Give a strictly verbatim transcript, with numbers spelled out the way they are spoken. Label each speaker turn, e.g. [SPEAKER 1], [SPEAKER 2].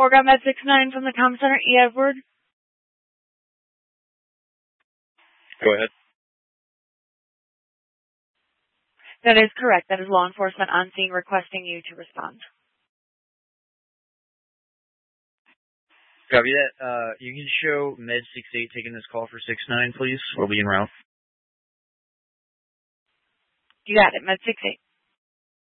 [SPEAKER 1] Oregon Med six nine from the comm center, E. Edward.
[SPEAKER 2] Go ahead.
[SPEAKER 1] That is correct. That is law enforcement on scene requesting you to respond.
[SPEAKER 2] Copy that. Uh, you can show Med six eight taking this call for six nine, please. We'll be en route.
[SPEAKER 1] You got it, Med six eight.